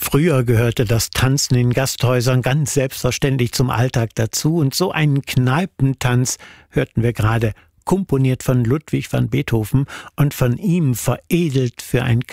Früher gehörte das Tanzen in Gasthäusern ganz selbstverständlich zum Alltag dazu, und so einen Kneipentanz hörten wir gerade, komponiert von Ludwig van Beethoven und von ihm veredelt für ein